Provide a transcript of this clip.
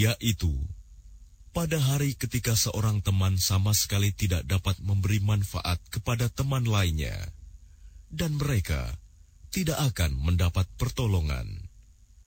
yaitu pada hari ketika seorang teman sama sekali tidak dapat memberi manfaat kepada teman lainnya, dan mereka tidak akan mendapat pertolongan.